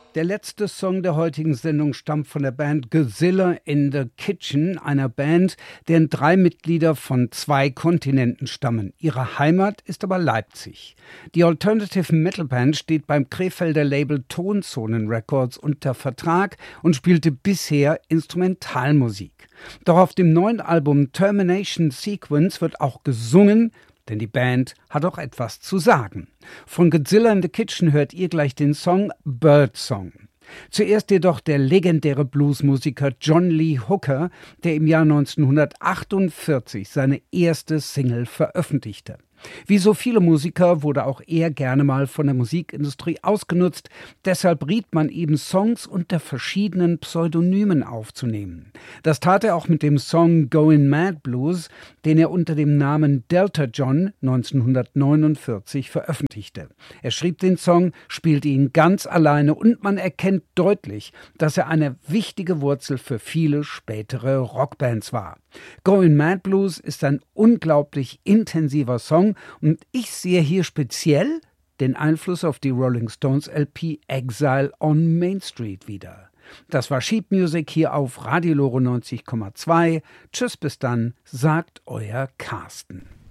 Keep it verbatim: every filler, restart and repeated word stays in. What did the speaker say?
Der letzte Song der heutigen Sendung stammt von der Band Godzilla in the Kitchen, einer Band, deren drei Mitglieder von zwei Kontinenten stammen. Ihre Heimat ist aber Leipzig. Die Alternative Metal Band steht beim Krefelder Label Tonzonen Records unter Vertrag und spielte bisher Instrumentalmusik. Doch auf dem neuen Album Termination Sequence wird auch gesungen, denn die Band hat auch etwas zu sagen. Von Godzilla in the Kitchen hört ihr gleich den Song Birdsong. Zuerst jedoch der legendäre Bluesmusiker John Lee Hooker, der im Jahr neunzehnhundertachtundvierzig seine erste Single veröffentlichte. Wie so viele Musiker wurde auch er gerne mal von der Musikindustrie ausgenutzt. Deshalb riet man ihm, Songs unter verschiedenen Pseudonymen aufzunehmen. Das tat er auch mit dem Song Goin' Mad Blues, den er unter dem Namen Delta John neunzehnhundertneunundvierzig veröffentlichte. Er schrieb den Song, spielte ihn ganz alleine und man erkennt deutlich, dass er eine wichtige Wurzel für viele spätere Rockbands war. Goin' Mad Blues ist ein unglaublich intensiver Song und ich sehe hier speziell den Einfluss auf die Rolling Stones L P Exile on Main Street wieder. Das war Sheet Music hier auf Radio Lore neunzig Komma zwei. Tschüss, bis dann, sagt euer Carsten.